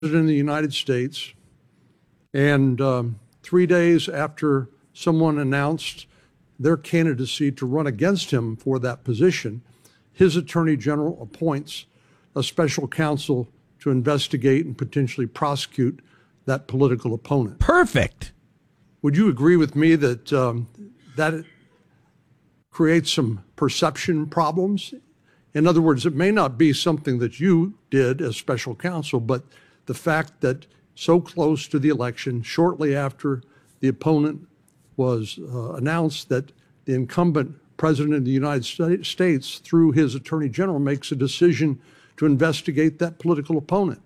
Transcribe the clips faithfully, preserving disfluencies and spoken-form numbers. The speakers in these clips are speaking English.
President of the United States, and um, three days after someone announced their candidacy to run against him for that position, his Attorney General appoints a special counsel to investigate and potentially prosecute that political opponent. Perfect. Would you agree with me that um, that creates some perception problems? In other words, it may not be something that you did as special counsel, but the fact that so close to the election, shortly after the opponent was uh, announced, that the incumbent president of the United States, through his attorney general, makes a decision to investigate that political opponent.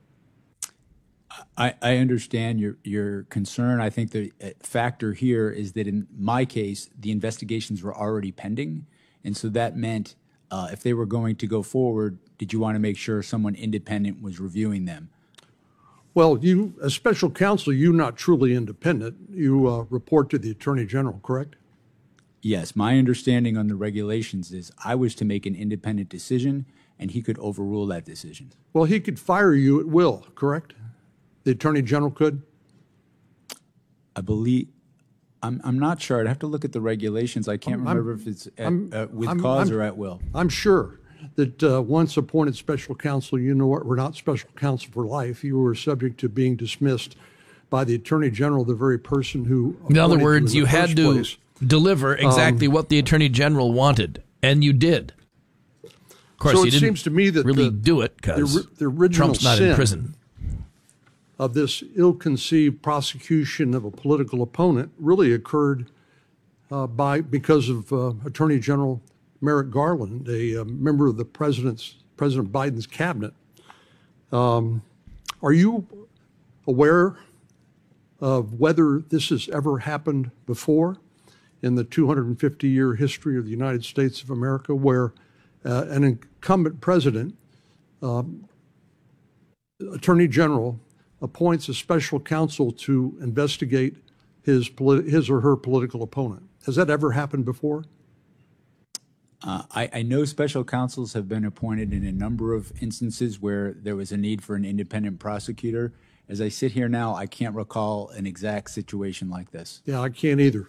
I, I understand your your concern. I think the factor here is that in my case, the investigations were already pending. And so that meant uh, if they were going to go forward, did you want to make sure someone independent was reviewing them? Well, you, as special counsel, you're not truly independent. You uh, report to the Attorney General, correct? Yes. My understanding on the regulations is I was to make an independent decision, and he could overrule that decision. Well, he could fire you at will, correct? The Attorney General could? I believe, I'm, I'm not sure. I'd have to look at the regulations. I can't I'm, remember I'm, if it's at, I'm, uh, with I'm, cause I'm, or at will. I'm sure that uh, once appointed special counsel, you know what, we're not special counsel for life. You were subject to being dismissed by the Attorney General, the very person who. In other words, you, you had to place. deliver exactly um, what the Attorney General wanted, and you did. Of course, so you it didn't seems to me that really the, do it because the, the original Trump's not sin in prison. Of this ill-conceived prosecution of a political opponent really occurred uh, by because of uh, Attorney General Merrick Garland, a, a member of the president's President Biden's cabinet. Um, are you aware of whether this has ever happened before in the two hundred fifty year history of the United States of America, where uh, an incumbent president, um, Attorney General, appoints a special counsel to investigate his politi- his or her political opponent? Has that ever happened before? Uh, I, I know special counsels have been appointed in a number of instances where there was a need for an independent prosecutor. As I sit here now, I can't recall an exact situation like this. Yeah, I can't either.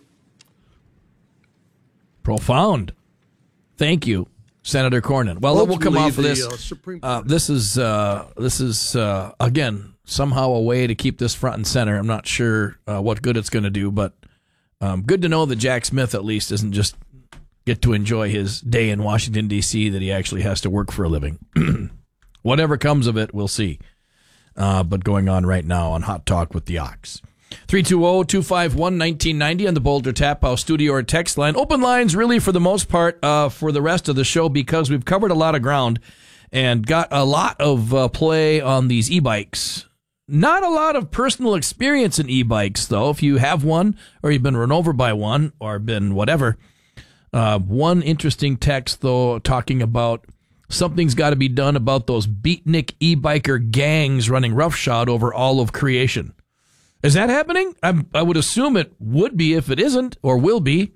Profound. Thank you, Senator Cornyn. Well, we'll come off of this. Uh, Supreme uh, this is uh, this is uh, again somehow a way to keep this front and center. I'm not sure uh, what good it's going to do, but um, good to know that Jack Smith at least doesn't just get to enjoy his day in Washington, D C, that he actually has to work for a living. Whatever comes of it, we'll see. Uh, but going on right now on Hot Talk with the Ox. three two zero, two five one, one nine nine zero on the Boulder Tap House studio or text line. Open lines really for the most part uh, for the rest of the show because we've covered a lot of ground and got a lot of uh, play on these e-bikes. Not a lot of personal experience in e-bikes, though. If you have one or you've been run over by one or been whatever. Uh, one interesting text, though, talking about something's got to be done about those beatnik e-biker gangs running roughshod over all of creation. Is that happening? I'm, I would assume it would be if it isn't, or will be.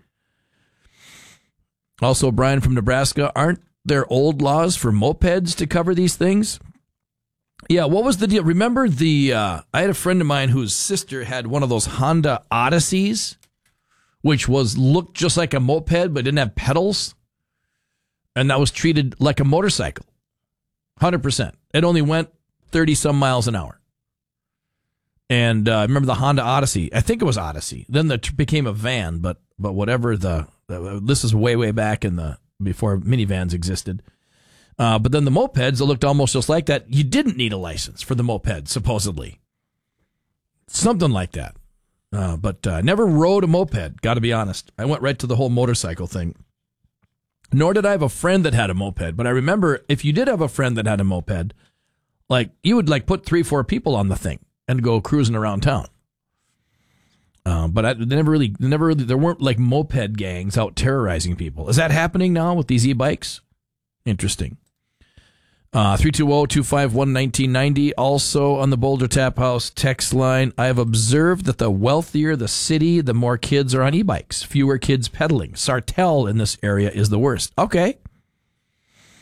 Also, Brian from Nebraska, aren't there old laws for mopeds to cover these things? Yeah, what was the deal? Remember the, uh, I had a friend of mine whose sister had one of those Honda Odysseys, which was looked just like a moped but didn't have pedals, and that was treated like a motorcycle, one hundred percent. It only went thirty-some miles an hour. And uh, I remember the Honda Odyssey. I think it was Odyssey. Then it became a van, but but whatever the, the this is way way back in the before minivans existed. Uh, but then the mopeds that looked almost just like that, you didn't need a license for the moped, supposedly. Something like that. Uh, but uh, never rode a moped, got to be honest. I went right to the whole motorcycle thing. Nor did I have a friend that had a moped. But I remember if you did have a friend that had a moped, like you would like put three, four people on the thing and go cruising around town. Uh, but I, they never really, they never really, there weren't like moped gangs out terrorizing people. Is that happening now with these e-bikes? Interesting. Uh, three two zero, two five one, one nine nine zero. Also on the Boulder Tap House text line, I have observed that the wealthier the city, the more kids are on e-bikes. Fewer kids pedaling. Sartell in this area is the worst. Okay.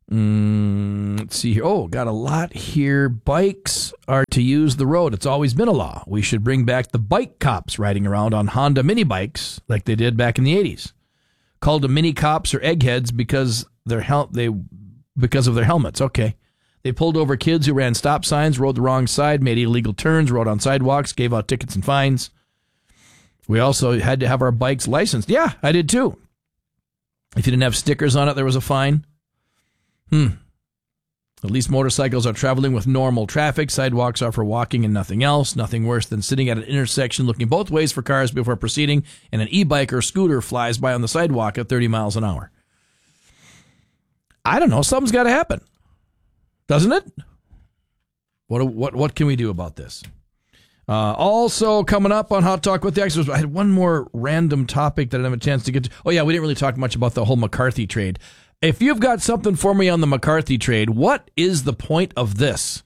Mm, let's see here. Oh, got a lot here. Bikes are to use the road. It's always been a law. We should bring back the bike cops riding around on Honda mini bikes like they did back in the eighties. Called them mini cops or eggheads because their hel- they because of their helmets. Okay. They pulled over kids who ran stop signs, rode the wrong side, made illegal turns, rode on sidewalks, gave out tickets and fines. We also had to have our bikes licensed. Yeah, I did too. If you didn't have stickers on it, there was a fine. Hmm. At least motorcycles are traveling with normal traffic. Sidewalks are for walking and nothing else. Nothing worse than sitting at an intersection looking both ways for cars before proceeding, and an e-bike or scooter flies by on the sidewalk at thirty miles an hour. I don't know. Something's got to happen. Doesn't it? What what what can we do about this? Uh, also coming up on Hot Talk with the Experts, I had one more random topic that I didn't have a chance to get to. Oh yeah, we didn't really talk much about the whole McCarthy trade. If you've got something for me on the McCarthy trade, what is the point of this?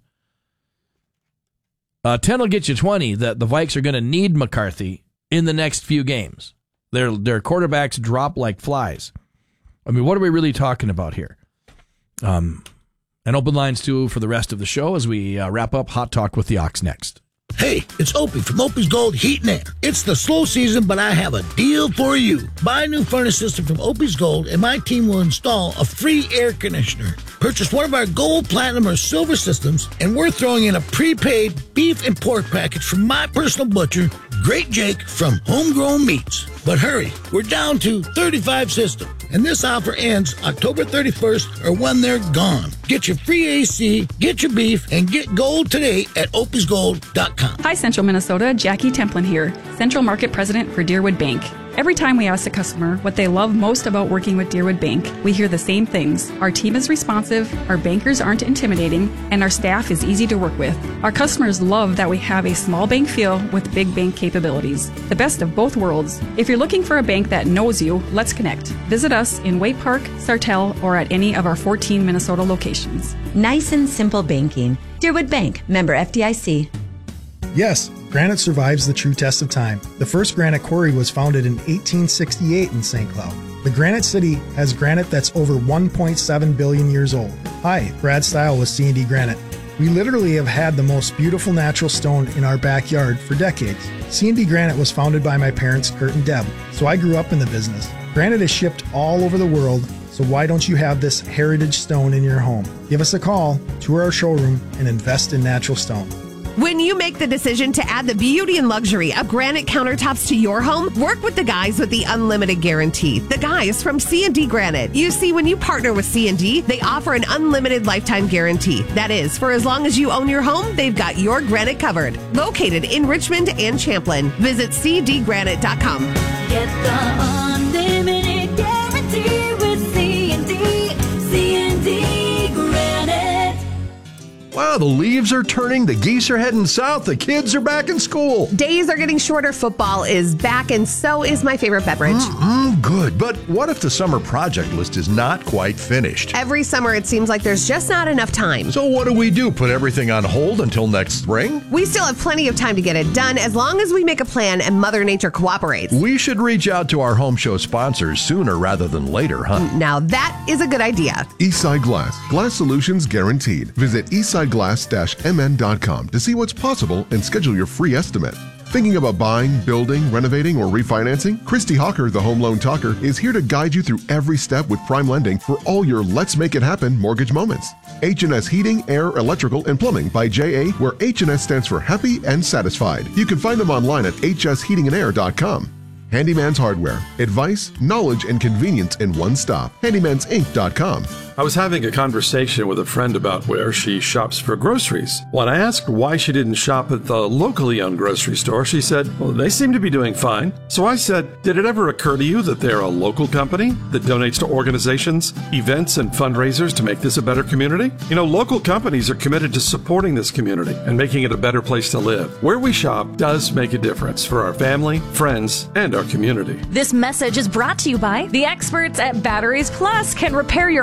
Uh, ten will get you twenty that the Vikes are going to need McCarthy in the next few games. Their their quarterbacks drop like flies. I mean, what are we really talking about here? Um, and open lines too for the rest of the show as we uh, wrap up Hot Talk with the Ox next. Hey, it's Opie from Opie's Gold Heat and Air. It's the slow season, but I have a deal for you. Buy a new furnace system from Opie's Gold, and my team will install a free air conditioner. Purchase one of our gold, platinum, or silver systems, and we're throwing in a prepaid beef and pork package from my personal butcher, Great Jake from Homegrown Meats. But hurry, we're down to thirty-five systems, and this offer ends October thirty-first or when they're gone. Get your free A C, get your beef, and get gold today at opies gold dot com. Hi, Central Minnesota. Jackie Templin here, Central Market President for Deerwood Bank. Every time we ask a customer what they love most about working with Deerwood Bank, we hear the same things. Our team is responsive, our bankers aren't intimidating, and our staff is easy to work with. Our customers love that we have a small bank feel with big bank capabilities. The best of both worlds. If you're looking for a bank that knows you, let's connect. Visit us in Waite Park, Sartell, or at any of our fourteen Minnesota locations. Nice and simple banking. Deerwood Bank, member F D I C. Yes, granite survives the true test of time. The first granite quarry was founded in eighteen sixty-eight in Saint Cloud. The Granite City has granite that's over one point seven billion years old. Hi, Brad Stile with C and D Granite. We literally have had the most beautiful natural stone in our backyard for decades. C and D Granite was founded by my parents, Kurt and Deb, so I grew up in the business. Granite is shipped all over the world, so why don't you have this heritage stone in your home? Give us a call, tour our showroom, and invest in natural stone. When you make the decision to add the beauty and luxury of granite countertops to your home, work with the guys with the unlimited guarantee. The guys from C and D Granite. You see, when you partner with C and D, they offer an unlimited lifetime guarantee. That is, for as long as you own your home, they've got your granite covered. Located in Richmond and Champlin. Visit c d granite dot com. Get the unlimited guarantee with C and D. C and D Granite. Wow, the leaves are turning, the geese are heading south, the kids are back in school. Days are getting shorter, football is back, and so is my favorite beverage. Mm-mm, good, but what if the summer project list is not quite finished? Every summer it seems like there's just not enough time. So what do we do, put everything on hold until next spring? We still have plenty of time to get it done as long as we make a plan and Mother Nature cooperates. We should reach out to our home show sponsors sooner rather than later, huh? Now that is a good idea. Eastside Glass. Glass solutions guaranteed. Visit eastside glass dash m n dot com to see what's possible and schedule your free estimate. Thinking about buying, building, renovating, or refinancing? Christy Hawker, the Home Loan Talker, is here to guide you through every step with Prime Lending for all your Let's Make It Happen mortgage moments. H and S Heating, Air, Electrical, and Plumbing by J A, where H and S stands for happy and satisfied. You can find them online at h s heating and air dot com. Handyman's Hardware. Advice, knowledge, and convenience in one stop. handymans inc dot com. I was having a conversation with a friend about where she shops for groceries. When I asked why she didn't shop at the locally owned grocery store, she said, well, they seem to be doing fine. So I said, did it ever occur to you that they're a local company that donates to organizations, events, and fundraisers to make this a better community? You know, local companies are committed to supporting this community and making it a better place to live. Where we shop does make a difference for our family, friends, and our community. This message is brought to you by the experts at Batteries Plus can repair your iPhone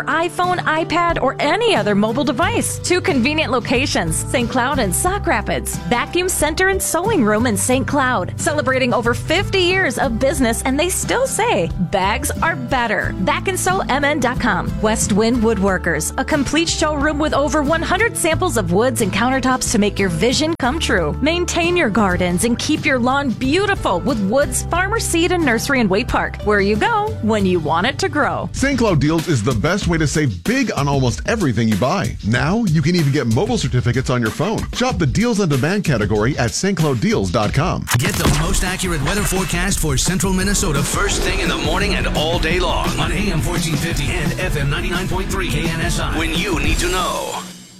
phone, iPad, or any other mobile device. Two convenient locations, Saint Cloud and Sauk Rapids. Vacuum Center and Sewing Room in Saint Cloud. Celebrating over fifty years of business, and they still say bags are better. back and sew m n dot com. West Wind Woodworkers, a complete showroom with over one hundred samples of woods and countertops to make your vision come true. Maintain your gardens and keep your lawn beautiful with Woods Farmer Seed and Nursery in Waite Park, where you go when you want it to grow. Saint Cloud Deals is the best way to save big on almost everything you buy. Now you can even get mobile certificates on your phone. Shop the Deals on Demand category at st cloud deals dot com. Get the most accurate weather forecast for central Minnesota first thing in the morning and all day long on A M fourteen fifty and F M ninety-nine point three K N S I when you need to know.